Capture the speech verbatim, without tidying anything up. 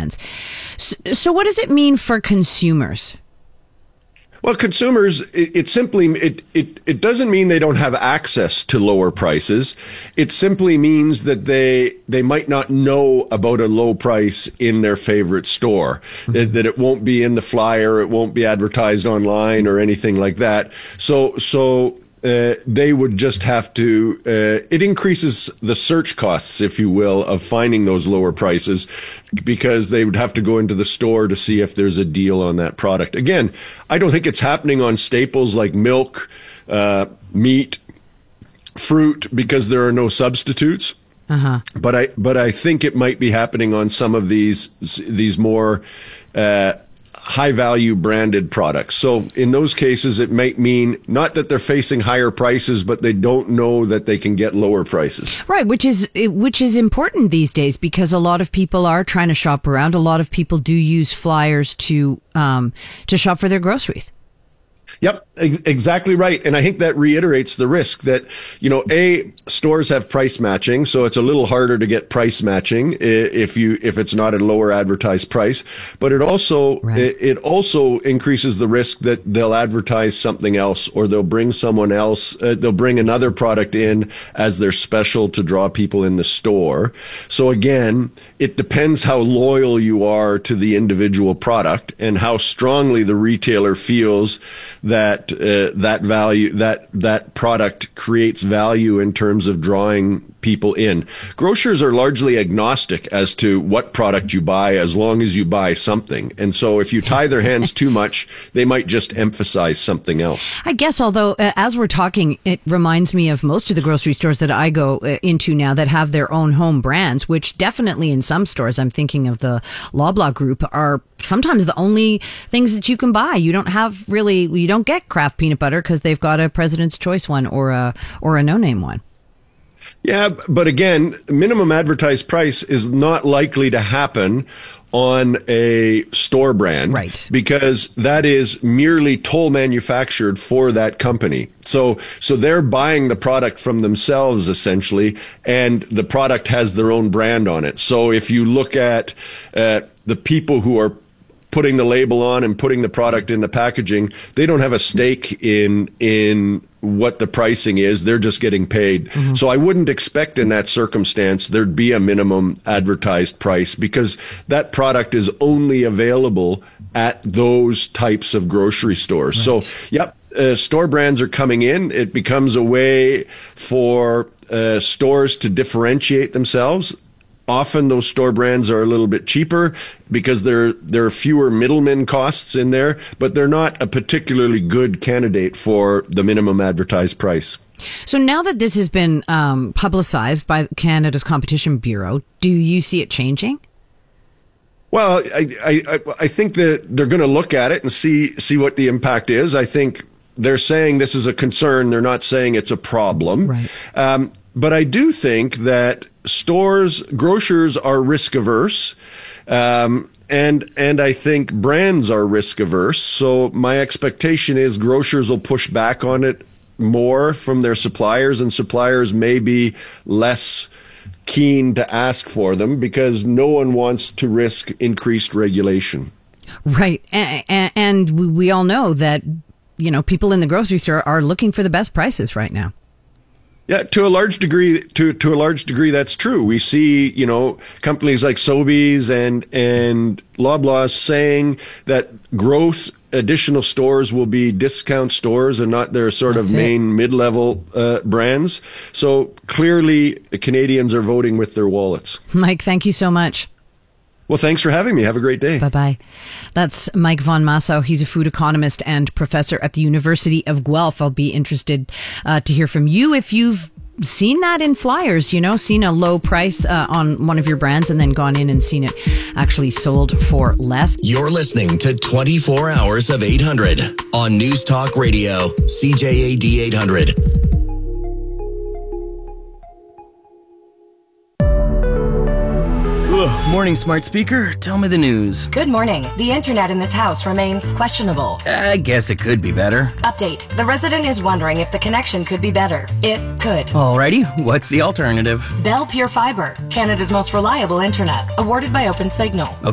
brands. So, so what does it mean for consumers? Well, consumers, it, it simply, it, it, it doesn't mean they don't have access to lower prices. It simply means that they, they might not know about a low price in their favorite store, mm-hmm. that, that it won't be in the flyer, it won't be advertised online or anything like that. So, so, Uh, they would just have to, uh, it increases the search costs, if you will, of finding those lower prices, because they would have to go into the store to see if there's a deal on that product. Again, I don't think it's happening on staples like milk, uh, meat, fruit, because there are no substitutes. Uh-huh. But I, but I think it might be happening on some of these, these more, uh, high-value branded products. So in those cases, it might mean not that they're facing higher prices, but they don't know that they can get lower prices. Right, which is which is important these days, because a lot of people are trying to shop around. A lot of people do use flyers to um, to shop for their groceries. Yep, exactly right. And I think that reiterates the risk that, you know, A, stores have price matching, so it's a little harder to get price matching if you if it's not a lower advertised price. But it also right. it, it also increases the risk that they'll advertise something else, or they'll bring someone else, uh, they'll bring another product in as their special to draw people in the store. So again, it depends how loyal you are to the individual product and how strongly the retailer feels that uh, that value, that that product creates value in terms of drawing people in. Grocers are largely agnostic as to what product you buy, as long as you buy something. And so if you tie their hands too much, they might just emphasize something else. I guess, although uh, as we're talking, it reminds me of most of the grocery stores that I go uh, into now that have their own home brands, which definitely in some stores, I'm thinking of the Loblaw Group, are sometimes the only things that you can buy. You don't have really, you don't get Kraft peanut butter because they've got a President's Choice one or a, or a no-name one. Yeah, but again, minimum advertised price is not likely to happen on a store brand, right? Because that is merely toll manufactured for that company. So, so they're buying the product from themselves essentially, and the product has their own brand on it. So if you look at uh, the people who are putting the label on and putting the product in the packaging, they don't have a stake in in what the pricing is. They're just getting paid. Mm-hmm. So I wouldn't expect in that circumstance there'd be a minimum advertised price, because that product is only available at those types of grocery stores. Right. So, yep, uh, store brands are coming in. It becomes a way for uh, stores to differentiate themselves. Often those store brands are a little bit cheaper because there there are fewer middlemen costs in there, but they're not a particularly good candidate for the minimum advertised price. So now that this has been um, publicized by Canada's Competition Bureau, do you see it changing? Well, I I, I think that they're going to look at it and see see what the impact is. I think they're saying this is a concern. They're not saying it's a problem. Right. Um, but I do think that stores, grocers are risk averse. Um, and, and I think brands are risk averse. So my expectation is grocers will push back on it more from their suppliers, and suppliers may be less keen to ask for them because no one wants to risk increased regulation. Right. And, and we all know that, you know, people in the grocery store are looking for the best prices right now. Yeah, to a large degree, to to a large degree, that's true. We see, you know, companies like Sobeys and and Loblaw saying that growth, additional stores will be discount stores and not their sort that's of main it. mid-level uh, brands. So clearly, Canadians are voting with their wallets. Mike, thank you so much. Well, thanks for having me. Have a great day. Bye-bye. That's Mike von Massow. He's a food economist and professor at the University of Guelph. I'll be interested uh, to hear from you if you've seen that in flyers, you know, seen a low price uh, on one of your brands and then gone in and seen it actually sold for less. You're listening to twenty-four hours of eight hundred on News Talk Radio, C J A D eight hundred. Ugh, morning, smart speaker. Tell me the news. Good morning. The internet in this house remains questionable. I guess it could be better. Update. The resident is wondering if the connection could be better. It could. Alrighty. What's the alternative? Bell Pure Fiber, Canada's most reliable internet, awarded by OpenSignal.